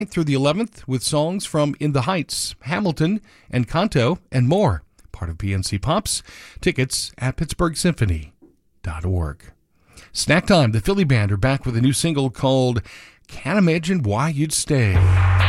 through the 11th with songs from In the Heights, Hamilton, Encanto, and more. Part of PNC Pops. Tickets at pittsburghsymphony.org. Snack time. The Philly Band are back with a new single called Can't Imagine Why You'd Stay.